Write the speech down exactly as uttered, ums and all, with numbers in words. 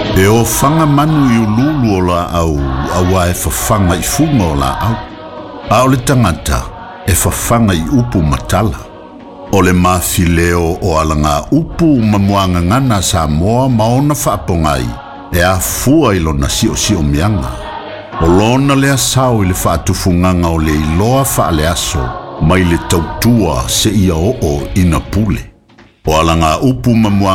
E o fanga manu i ululu o la au, awa e fafanga i funga o la au. A o le tangata e fafanga i upu matala. O le mafileo o alanga upu mamuanga ngana sa moa maona whaapongai e a fua ilo na sio sio mianga. O lona le asau i le whaatufunganga o le iloa whaale aso mai le tautua se ia o o ina pule. O alanga upu mamuanga